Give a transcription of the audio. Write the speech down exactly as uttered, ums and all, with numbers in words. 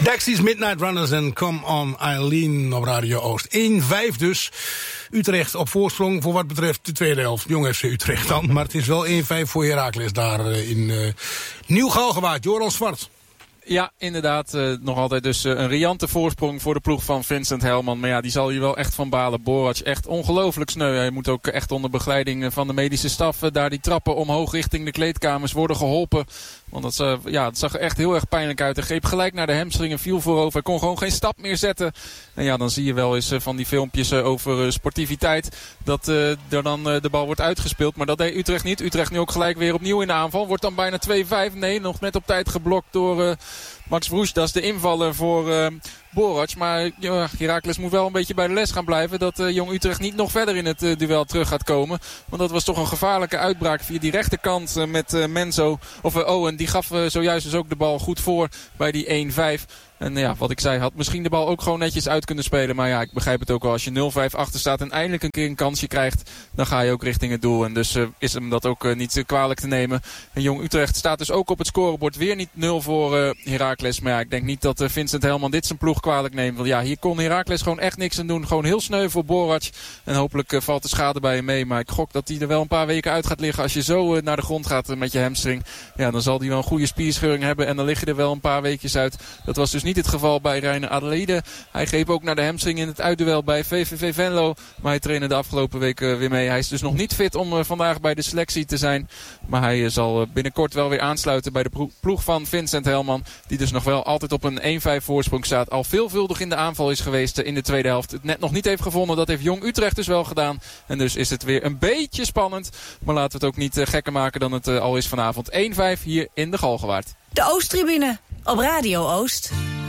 Dexys Midnight Runners en Come On Eileen op Radio Oost. één vijf dus. Utrecht op voorsprong voor wat betreft de tweede helft. Jong F C Utrecht dan. Maar het is wel één vijf voor Heracles daar in uh, Nieuw-Galgenwaard. Joran Zwart. Ja, inderdaad. Uh, nog altijd dus uh, een riante voorsprong voor de ploeg van Vincent Helman. Maar ja, die zal hier wel echt van balen. Borac echt ongelooflijk sneu. Hij moet ook echt onder begeleiding van de medische staf uh, daar die trappen omhoog richting de kleedkamers worden geholpen. Want dat, uh, ja, dat zag er echt heel erg pijnlijk uit. Hij greep gelijk naar de hamstring en viel voorover. Hij kon gewoon geen stap meer zetten. En ja, dan zie je wel eens uh, van die filmpjes uh, over uh, sportiviteit. Dat uh, er dan uh, de bal wordt uitgespeeld. Maar dat deed Utrecht niet. Utrecht nu ook gelijk weer opnieuw in de aanval. Wordt dan bijna twee vijf. Nee, nog net op tijd geblokt door uh, Max Vroes. Dat is de invaller voor uh, Borac. Maar ja, Heracles moet wel een beetje bij de les gaan blijven. Dat uh, Jong Utrecht niet nog verder in het uh, duel terug gaat komen. Want dat was toch een gevaarlijke uitbraak via die rechterkant uh, met uh, Menzo. Of uh, Owen. Die gaf uh, zojuist dus ook de bal goed voor bij die één vijf. En ja, wat ik zei, had misschien de bal ook gewoon netjes uit kunnen spelen. Maar ja, ik begrijp het ook wel. Als je nul vijf achter staat en eindelijk een keer een kansje krijgt, dan ga je ook richting het doel. En dus uh, is hem dat ook uh, niet uh, kwalijk te nemen. En Jong Utrecht staat dus ook op het scorebord. Weer niet nul voor uh, Heracles. Maar ja, ik denk niet dat uh, Vincent Helman dit zijn ploeg kwalijk neemt. Want ja, hier kon Heracles gewoon echt niks aan doen. Gewoon heel sneu voor Borac. En hopelijk uh, valt de schade bij hem mee. Maar ik gok dat hij er wel een paar weken uit gaat liggen. Als je zo uh, naar de grond gaat uh, met je hamstring. Ja, dan zal hij wel een goede spierscheuring hebben. En dan lig je er wel een paar weekjes uit. Dat was dus niet het geval bij Reiner Adelaide. Hij greep ook naar de hamstring in het uitduel bij V V V Venlo. Maar hij trainde de afgelopen week uh, weer mee. Hij is dus nog niet fit om uh, vandaag bij de selectie te zijn. Maar hij uh, zal uh, binnenkort wel weer aansluiten bij de ploeg van Vincent Helman. Die dus nog wel altijd op een één vijf voorsprong staat. Al veelvuldig in de aanval is geweest uh, in de tweede helft. Het net nog niet heeft gevonden. Dat heeft Jong Utrecht dus wel gedaan. En dus is het weer een beetje spannend. Maar laten we het ook niet uh, gekker maken dan het uh, al is vanavond. één vijf hier in de Galgenwaard. De Oosttribune op Radio Oost.